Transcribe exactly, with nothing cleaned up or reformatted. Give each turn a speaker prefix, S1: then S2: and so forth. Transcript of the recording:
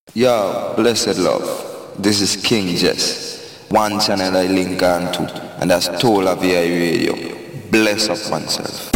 S1: Yo, blessed love. This is King Jess. One channel I link on to, and that's Tola V I Radio. Bless up oneself.